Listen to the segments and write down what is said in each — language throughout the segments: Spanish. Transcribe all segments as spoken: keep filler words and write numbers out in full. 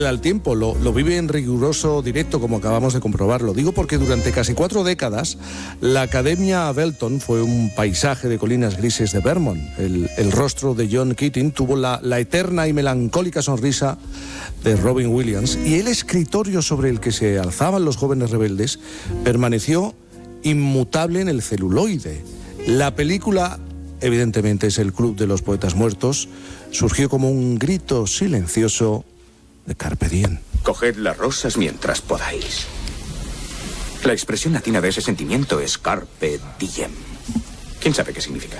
al tiempo, lo, lo vive en riguroso directo, como acabamos de comprobar. Lo digo porque durante casi cuatro décadas la Academia Belton fue un paisaje de colinas grises de Vermont. El, el rostro de John Keating tuvo la, la eterna y melancólica sonrisa de Robin Williams, y el escritorio sobre el que se alzaban los jóvenes rebeldes permaneció inmutable en el celuloide. La película, evidentemente, es El Club de los Poetas Muertos. Surgió como un grito silencioso de Carpe Diem. Coged las rosas mientras podáis. La expresión latina de ese sentimiento es Carpe Diem. ¿Quién sabe qué significa?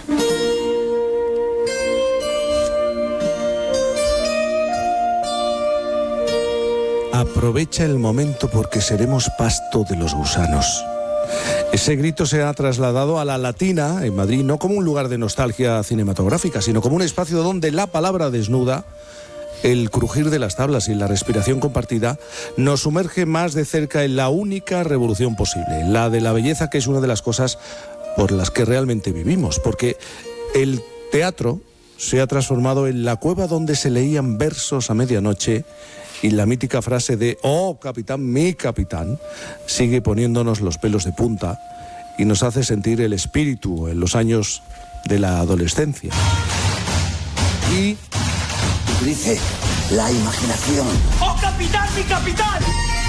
Aprovecha el momento porque seremos pasto de los gusanos. Ese grito se ha trasladado a la Latina, en Madrid, no como un lugar de nostalgia cinematográfica, sino como un espacio donde la palabra desnuda, el crujir de las tablas y la respiración compartida nos sumerge más de cerca en la única revolución posible, la de la belleza, que es una de las cosas por las que realmente vivimos, porque el teatro se ha transformado en la cueva donde se leían versos a medianoche, y la mítica frase de «Oh, capitán, mi capitán», sigue poniéndonos los pelos de punta y nos hace sentir el espíritu en los años de la adolescencia. Y... dice la imaginación. ¡Oh, capitán, mi capitán!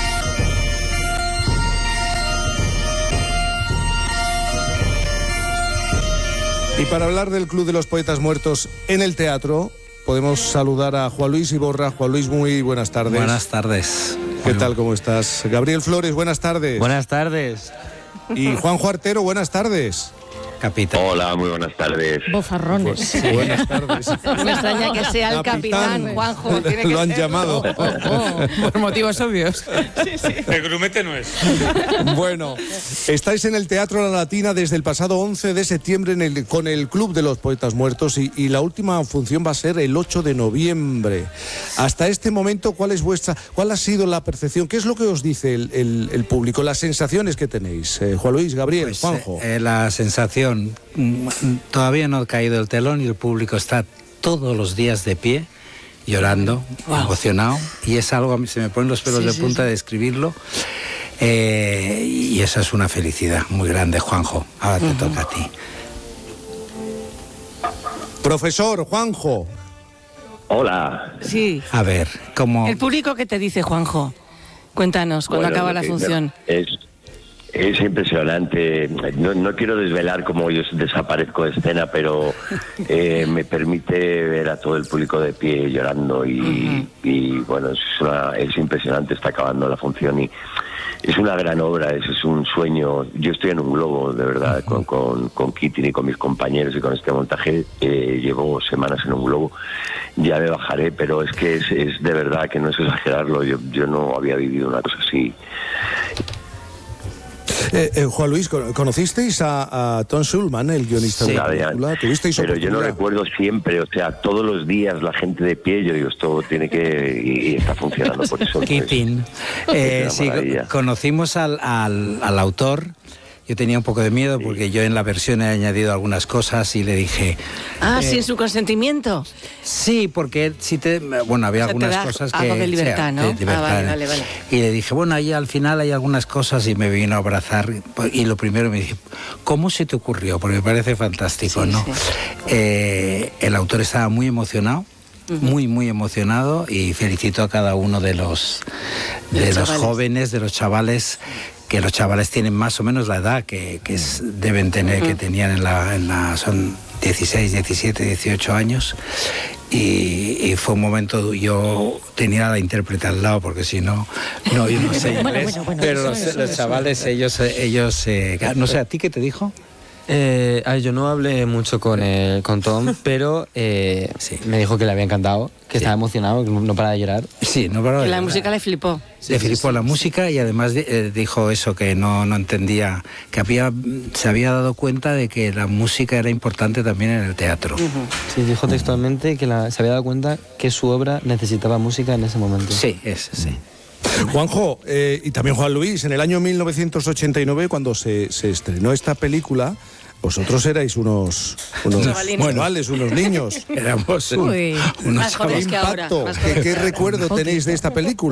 Y para hablar del Club de los Poetas Muertos en el teatro, podemos saludar a Juan Luis Iborra. Juan Luis, muy buenas tardes. Buenas tardes. ¿Qué tal, cómo estás? Gabriel Flores, buenas tardes. Buenas tardes. Y Juanjo Artero, buenas tardes. Capitán. Hola, muy buenas tardes. Bofarrones. Sí. Buenas tardes. Me extraña que sea el capitán, capitán Juanjo. Tiene que Lo han ser. llamado. Oh, oh, oh. Por motivos obvios. Sí, sí. El grumete no es. Bueno, estáis en el Teatro La Latina desde el pasado once de septiembre en el, con el Club de los Poetas Muertos, y, y la última función va a ser el ocho de noviembre. Hasta este momento, ¿cuál es vuestra, cuál ha sido la percepción? ¿Qué es lo que os dice el, el, el público? Las sensaciones que tenéis. Eh, Juan Luis, Gabriel, pues, Juanjo. Eh, la sensación, todavía no ha caído el telón y el público está todos los días de pie, llorando, wow, emocionado, y es algo, a mí se me ponen los pelos sí, de punta sí, sí. de escribirlo, eh, y esa es una felicidad muy grande. Juanjo, ahora te uh-huh. toca a ti. Profesor Juanjo. Hola. Sí. A ver, ¿cómo...? El público, ¿qué te dice, Juanjo? Cuéntanos, cuando bueno, acaba la función. Es... Es impresionante. No, no quiero desvelar cómo yo desaparezco de escena, pero eh, me permite ver a todo el público de pie llorando y, uh-huh. y bueno, es, una, es impresionante. Está acabando la función y es una gran obra, es, es un sueño. Yo estoy en un globo, de verdad, uh-huh. con, con, con Keating y con mis compañeros y con este montaje. Eh, llevo semanas en un globo. Ya me bajaré, pero es que es, es de verdad que no es exagerarlo. Yo, yo no había vivido una cosa así. Eh, eh, Juan Luis, ¿conocisteis a, a Tom Schulman, el guionista sí, de la película? ¿Tuvisteis pero yo no recuerdo siempre, o sea, todos los días la gente de pie, yo digo, esto tiene que... y, y está funcionando por eso. Keating. Pues, eh, sí, conocimos al, al, al autor. Yo tenía un poco de miedo porque yo en la versión he añadido algunas cosas y le dije... Ah, eh, ¿sin su consentimiento? Sí, porque si te... Bueno, había o sea, algunas cosas que... Algo de libertad, o sea, ¿no? De libertad. Ah, vale, vale, vale. Y le dije, bueno, ahí al final hay algunas cosas, y me vino a abrazar. Y lo primero me dije, ¿cómo se te ocurrió? Porque me parece fantástico, sí, ¿no? Sí. Eh, el autor estaba muy emocionado. Uh-huh. Muy, muy emocionado, y felicito a cada uno de los, de los, los jóvenes, de los chavales, que los chavales tienen más o menos la edad que, que es, deben tener, uh-huh. que tenían en la, en la... son dieciséis, diecisiete, dieciocho años, y, y fue un momento, yo tenía la intérprete al lado, porque si no, no, yo no sé inglés, bueno, bueno, bueno, pero eso, los, eso, los eso, chavales, eso. ellos, ellos eh, no sé, ¿a ti qué te dijo? Eh, a ver, yo no hablé mucho con, el, con Tom, pero eh, sí. me dijo que le había encantado, que sí. estaba emocionado, que no paraba de llorar. Sí, no paraba de llorar. La música le flipó. Sí, le flipó sí, sí, la sí. música, y además eh, dijo eso, que no, no entendía, que había, se había dado cuenta de que la música era importante también en el teatro. Uh-huh. Sí, dijo textualmente que la, se había dado cuenta que su obra necesitaba música en ese momento. Sí, es, sí. Juanjo, eh, y también Juan Luis, en el año mil novecientos ochenta y nueve, cuando se, se estrenó esta película, Vosotros erais unos, unos Chavalines. chavales, unos niños. Éramos un- Uy, unos más jóvenes ¿Qué que ahora. impacto, más qué, jóvenes qué que ahora. recuerdo tenéis de esta película?